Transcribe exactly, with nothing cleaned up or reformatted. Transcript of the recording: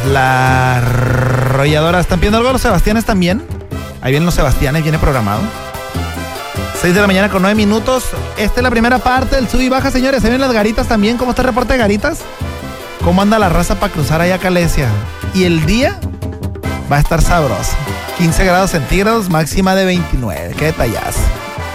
La arrolladora. ¿Están pidiendo algo los Sebastianes también? Ahí vienen los Sebastianes, viene programado. seis de la mañana con nueve minutos. Esta es la primera parte del sub y baja, señores. Se ven las garitas también. ¿Cómo está el reporte de garitas? ¿Cómo anda la raza para cruzar allá a Calesia? Y el día va a estar sabroso. quince grados centígrados, máxima de veintinueve. Qué detallazo.